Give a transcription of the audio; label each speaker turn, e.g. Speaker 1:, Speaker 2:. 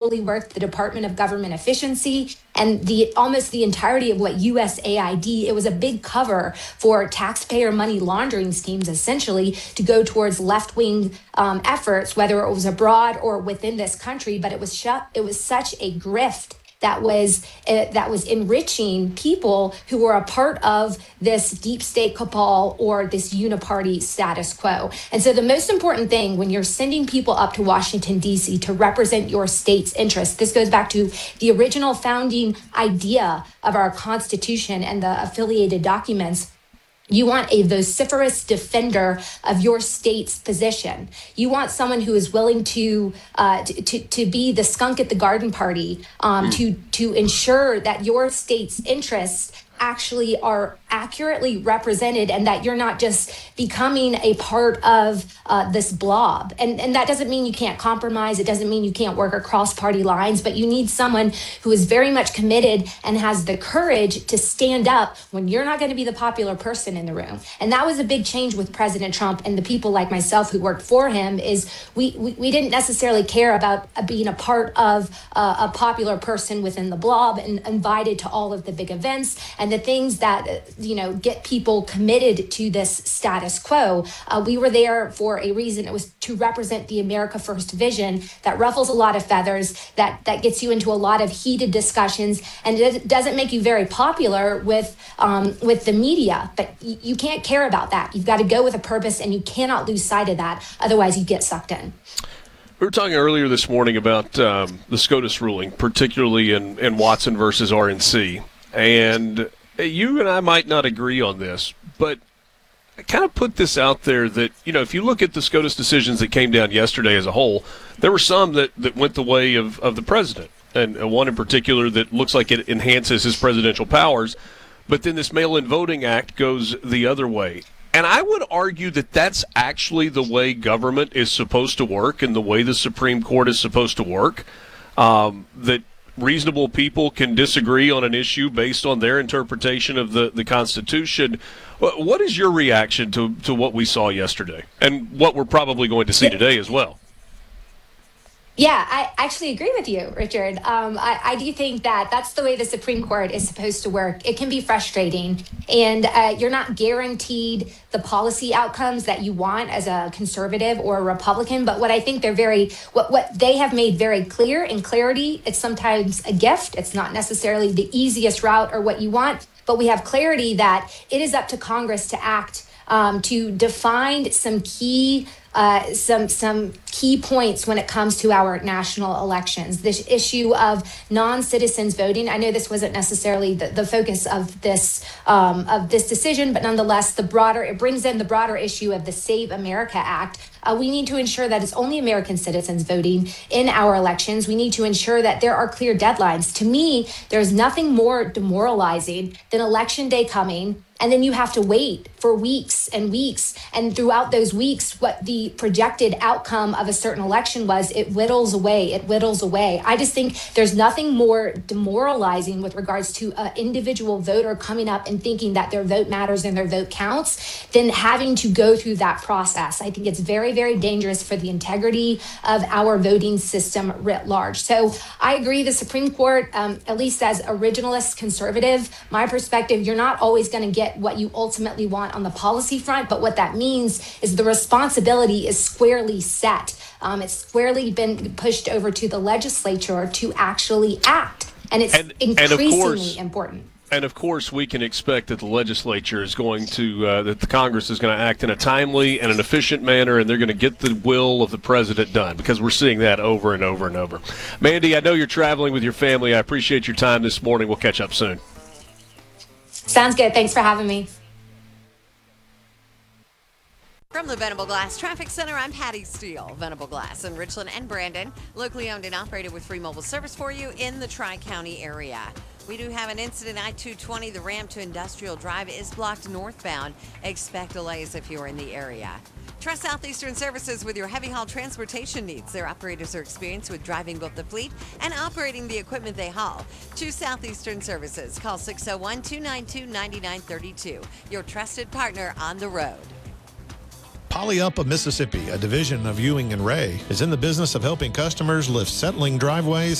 Speaker 1: fully worked the Department of Government Efficiency and almost the entirety of what USAID. It was a big cover for taxpayer money laundering schemes, essentially, to go towards left-wing efforts, whether it was abroad or within this country. But it was such a grift that was enriching people who were a part of this deep state cabal or this uniparty status quo. And so the most important thing when you're sending people up to Washington, D.C. to represent your state's interests, this goes back to the original founding idea of our Constitution and the affiliated documents. You want a vociferous defender of your state's position. You want someone who is willing to be the skunk at the garden party, to ensure that your state's interests actually are accurately represented and that you're not just becoming a part of this blob. And that doesn't mean you can't compromise. It doesn't mean you can't work across party lines, but you need someone who is very much committed and has the courage to stand up when you're not going to be the popular person in the room. And that was a big change with President Trump and the people like myself who worked for him. Is we didn't necessarily care about being a part of a popular person within the blob and invited to all of the big events and the things that get people committed to this status quo. We were there for a reason. It was to represent the America First vision that ruffles a lot of feathers, that gets you into a lot of heated discussions, and it doesn't make you very popular with the media. But you can't care about that. You've got to go with a purpose, and you cannot lose sight of that. Otherwise, you get sucked in.
Speaker 2: We were talking earlier this morning about the SCOTUS ruling, particularly in Watson versus RNC. And you and I might not agree on this, but I kind of put this out there that, if you look at the SCOTUS decisions that came down yesterday as a whole, there were some that went the way of the president, and one in particular that looks like it enhances his presidential powers, but then this Mail-in Voting Act goes the other way. And I would argue that that's actually the way government is supposed to work and the way the Supreme Court is supposed to work, that reasonable people can disagree on an issue based on their interpretation of the Constitution. What is your reaction to what we saw yesterday and what we're probably going to see today as well?
Speaker 1: Yeah, I actually agree with you, Richard. I do think that that's the way the Supreme Court is supposed to work. It can be frustrating, and you're not guaranteed the policy outcomes that you want as a conservative or a Republican. But what I think what they have made very clear in clarity, it's sometimes a gift. It's not necessarily the easiest route or what you want, but we have clarity that it is up to Congress to act to define some key points when it comes to our national elections. This issue of non-citizens voting. I know this wasn't necessarily the focus of this decision, but nonetheless, it brings in the broader issue of the Save America Act. We need to ensure that it's only American citizens voting in our elections. We need to ensure that there are clear deadlines. To me, there's nothing more demoralizing than Election Day coming, and then you have to wait for weeks and weeks. And throughout those weeks, what the projected outcome of a certain election was, it whittles away. I just think there's nothing more demoralizing with regards to an individual voter coming up and thinking that their vote matters and their vote counts than having to go through that process. I think it's very, very dangerous for the integrity of our voting system writ large. So I agree, the Supreme Court, at least as originalist conservative, my perspective, you're not always going to get what you ultimately want on the policy front, but what that means is the responsibility is squarely set. It's squarely been pushed over to the legislature to actually act, and it's increasingly important.
Speaker 2: And of course, we can expect that the legislature is going to, that the Congress is going to act in a timely and an efficient manner, and they're going to get the will of the president done, because we're seeing that over and over and over. Mandy, I know you're traveling with your family. I appreciate your time this morning. We'll catch up soon.
Speaker 1: Sounds good. Thanks for having me.
Speaker 3: From the Venable Glass Traffic Center, I'm Patty Steele. Venable Glass in Richland and Brandon, locally owned and operated with free mobile service for you in the Tri-County area. We do have an incident, I-220, the ramp to Industrial Drive is blocked northbound. Expect delays if you're in the area. Trust Southeastern Services with your heavy haul transportation needs. Their operators are experienced with driving both the fleet and operating the equipment they haul. Choose Southeastern Services. Call 601-292-9932. Your trusted partner on the road.
Speaker 4: Polyupa, Mississippi, a division of Ewing and Ray, is in the business of helping customers lift settling driveways